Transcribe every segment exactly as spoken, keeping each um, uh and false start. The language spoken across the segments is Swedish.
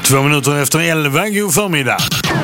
Två minuter efter elva, god förmiddag.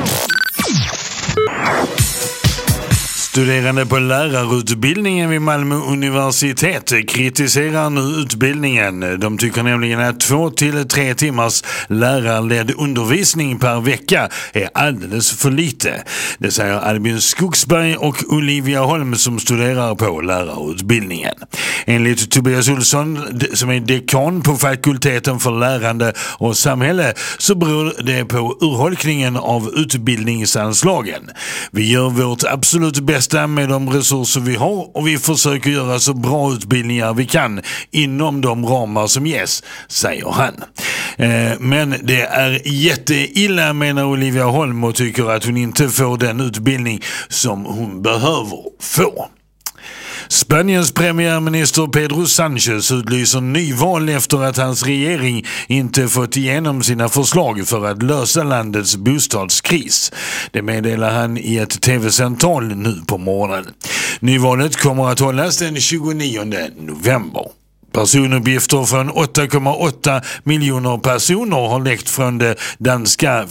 Studerande på lärarutbildningen vid Malmö universitet kritiserar nu utbildningen. De tycker nämligen att två till tre timmars lärarledd undervisning per vecka är alldeles för lite. Det säger Albin Skogsberg och Olivia Holm som studerar på lärarutbildningen. Enligt Tobias Olsson, som är dekan på fakulteten för lärande och samhälle, så beror det på urholkningen av utbildningsanslagen. Vi gör vårt absolut bästa med de resurser vi har och vi försöker göra så bra utbildningar vi kan inom de ramar som ges, säger han. Eh, men det är jätteilla, menar Olivia Holm, och tycker att hon inte får den utbildning som hon behöver få. Spaniens premiärminister Pedro Sánchez utlyser nyval efter att hans regering inte fått igenom sina förslag för att lösa landets bostadskris. Det meddelar han i ett tv-sänt tal nu på morgonen. Nyvalet kommer att hållas den tjugonionde november. Personuppgifter från åtta komma åtta miljoner personer har läckt från det danska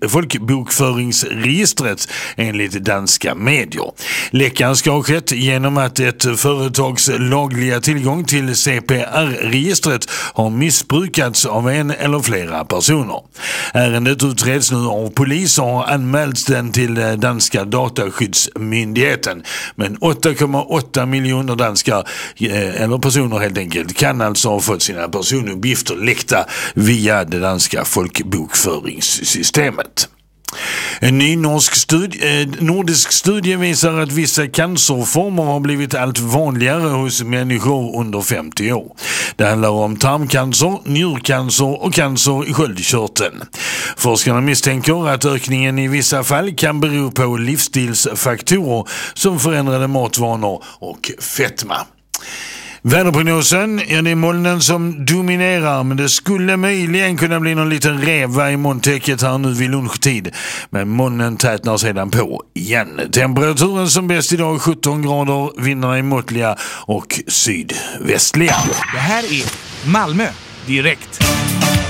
folkbokföringsregistret enligt danska medier. Läckan ska ha skett genom att ett företags lagliga tillgång till C P R-registret har missbrukats av en eller flera personer. Ärendet utreds nu av polis och har anmälts den till danska dataskyddsmyndigheten. Men åtta komma åtta miljoner danskar eller personer helt enkelt kan alltså ha fått sina personuppgifter läckta via det danska folkbokföringssystemet. En ny norsk studie, eh, nordisk studie visar att vissa cancerformer har blivit allt vanligare hos människor under femtio år. Det handlar om tarmcancer, njurcancer och cancer i sköldkörteln. Forskarna misstänker att ökningen i vissa fall kan bero på livsstilsfaktorer som förändrade matvanor och fetma. Väderprognosen, ja, det är molnen som dominerar, men det skulle möjligen kunna bli någon liten reva i molntäcket här nu vid lunchtid. Men molnen tätnar sedan på igen. Temperaturen som bäst idag sjutton grader, vindarna är måttliga och sydvästliga. Det här är Malmö direkt.